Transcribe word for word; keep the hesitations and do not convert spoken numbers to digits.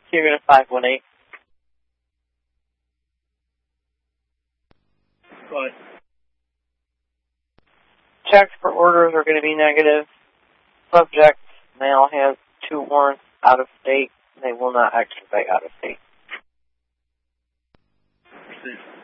Two unit five one eight. Go ahead. Checks for orders are going to be negative. Subject now has two warrants out of state. They will not extradite out of state. Proceed.